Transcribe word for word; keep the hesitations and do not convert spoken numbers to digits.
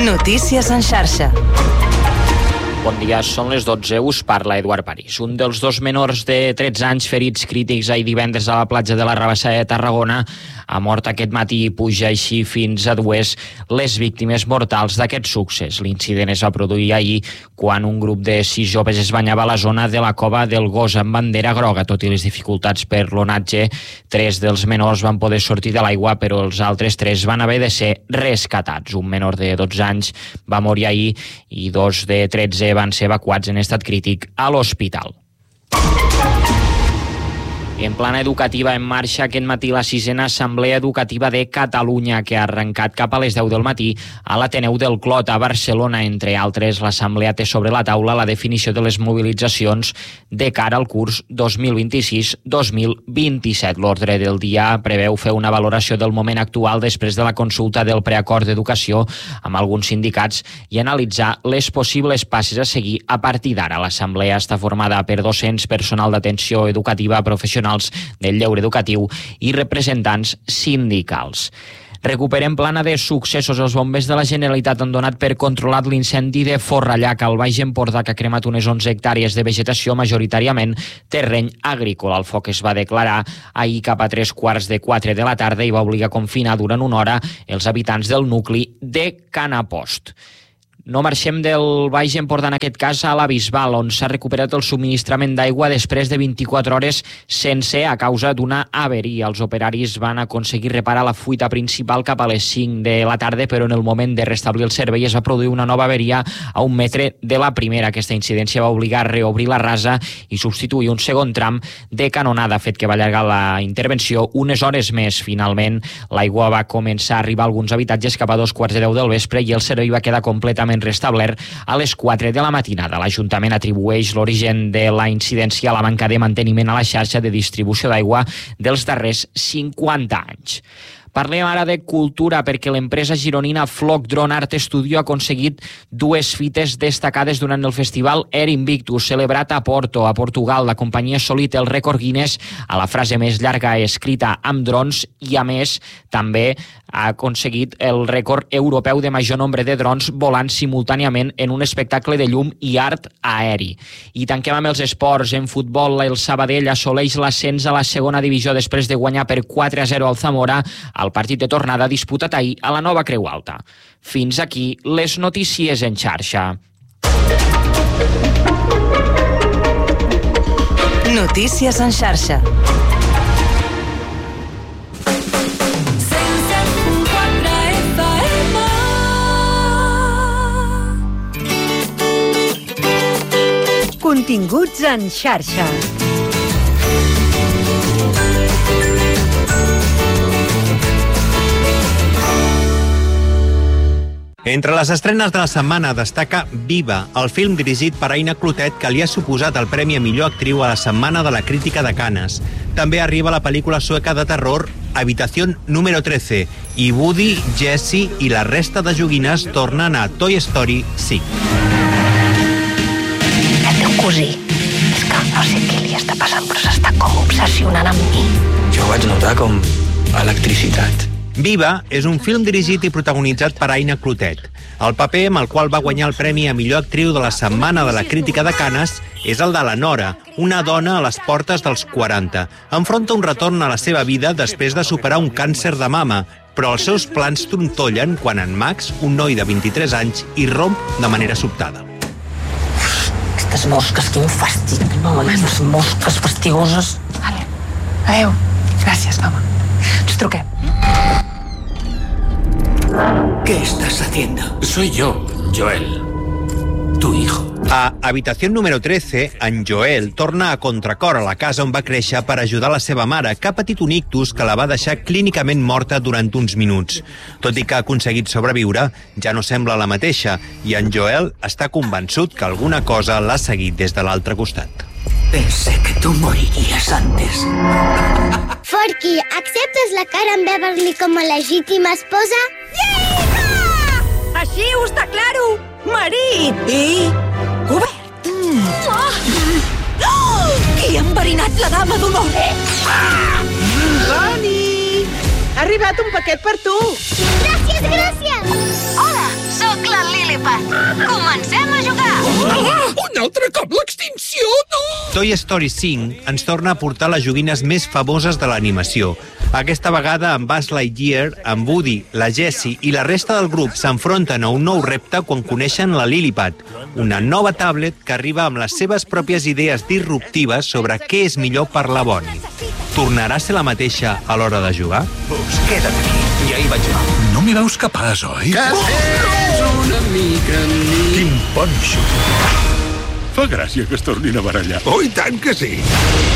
Notícies en xarxa. Bon dia, són les dotze, us parla Eduard París. Un dels dos menors de tretze anys ferits crítics ahir divendres a la platja de la Rabassa de Tarragona ha mort aquest matí i puja així fins a dues les víctimes mortals d'aquests succés. L'incident es va produir ahir quan un grup de sis joves es banyava a la zona de la cova del Gos amb bandera groga. Tot i les dificultats per l'onatge, tres dels menors van poder sortir de l'aigua, però els altres tres van haver de ser rescatats. Un menor de dotze anys va morir ahir i dos de tretze van ser evacuats en estat crític a l'hospital. En plana educativa, en marxa aquest matí la sisena Assemblea Educativa de Catalunya, que ha arrencat cap a les deu del matí a l'Ateneu del Clot, a Barcelona. Entre altres, l'Assemblea té sobre la taula la definició de les mobilitzacions de cara al curs dos mil vint-i-sis dos mil vint-i-set. L'ordre del dia preveu fer una valoració del moment actual després de la consulta del preacord d'educació amb alguns sindicats i analitzar les possibles passes a seguir a partir d'ara. L'Assemblea està formada per docents, personal d'atenció educativa, professionals del lleure educatiu i representants sindicals. Recuperem plana de successos. Els bombers de la Generalitat han donat per controlat l'incendi de Forrallac, al Baix Empordà, que ha cremat unes onze hectàrees de vegetació, majoritàriament terreny agrícola. El foc es va declarar ahir cap a tres quarts de quatre de la tarda i va obligar a confinar durant una hora els habitants del nucli de Canapost. No marxem del Baix Empordà, en aquest cas a la Bisbal, on s'ha recuperat el subministrament d'aigua després de vint-i-quatre hores sense a causa d'una averia. Els operaris van aconseguir reparar la fuita principal cap a les cinc de la tarda, però en el moment de restablir el servei es va produir una nova averia a un metre de la primera. Aquesta incidència va obligar a reobrir la rasa i substituir un segon tram de canonada, fet que va allargar la intervenció unes hores més. Finalment, l'aigua va començar a arribar a alguns habitatges cap a dos quarts de deu del vespre i el servei va quedar completament restablert a les quatre de la matinada. L'Ajuntament atribueix l'origen de la incidència a la manca de manteniment a la xarxa de distribució d'aigua dels darrers cinquanta anys. Parlem ara de cultura, perquè l'empresa gironina Floc Drone Art Studio ha aconseguit dues fites destacades durant el festival Air Invictus, celebrat a Porto, a Portugal. La companyia ha assolit el rècord Guinness a la frase més llarga escrita amb drons i, a més, també ha aconseguit el rècord europeu de major nombre de drons volant simultàniament en un espectacle de llum i art aeri. I tanquem amb els esports. En futbol, el Sabadell assoleix l'ascens a la segona divisió després de guanyar per quatre a zero al Zamora al partit de tornada disputat ahir a la Nova Creu Alta. Fins aquí les notícies en xarxa. Notícies en xarxa. Continguts en xarxa. Entre les estrenes de la setmana destaca Viva, el film dirigit per Aina Clotet, que li ha suposat el Premi a Millor Actriu a la Setmana de la Crítica de Canes. També arriba la pel·lícula sueca de terror Habitación número trece i Woody, Jessie i la resta de joguines tornen a Toy Story cinc. El teu cosí és que no sé què li està passant, però s'està com obsessionant amb mi. Jo vaig notar com electricitat. Viva és un film dirigit i protagonitzat per Aina Clotet. El paper amb el qual va guanyar el Premi a Millor Actriu de la Setmana de la Crítica de Canes és el de la Nora, una dona a les portes dels quaranta. Enfronta un retorn a la seva vida després de superar un càncer de mama, però els seus plans trontollen quan en Max, un noi de vint-i-tres anys, irromp de manera sobtada. Aquestes mosques, quin fàstic. Aquestes mosques fastigoses. Vale. Adéu. Gràcies, mama. Ens truquem. ¿Qué estás haciendo? Soy yo, Joel, tu hijo. A Habitación número trece, en Joel torna a contracor a la casa on va créixer per ajudar la seva mare, que ha patit un ictus que la va deixar clínicament morta durant uns minuts. Tot i que ha aconseguit sobreviure, ja no sembla la mateixa, i en Joel està convençut que alguna cosa l'ha seguit des de l'altre costat. Pensé que tú morirías antes. Forky, ¿acceptes la Karen Beverly como legítima esposa? Yeah! Així ho està claro! Marit! I... obert! Mm. Oh! Oh! Qui ha enverinat la dama d'honor? Ah! Toni! Ha arribat un paquet per tu! Gràcies, gràcies! Hola, sóc la Apa, comencem a jugar! Oh, un altre cop l'extinció, no! Toy Story cinc ens torna a portar les joguines més famoses de l'animació. Aquesta vegada amb Buzz Lightyear, amb Woody, la Jessie i la resta del grup s'enfronten a un nou repte quan coneixen la Lilliput, una nova tablet que arriba amb les seves pròpies idees disruptives sobre què és millor per la Bonnie. Tornarà a ser la mateixa a l'hora de jugar? Pues queda't aquí, i ahí vaig jo. No m'hi veus capaç, oi? Que és una mica amb mi. Quin ponxo. Fa gràcia que es tornin a barallar. Oh, i tant que sí.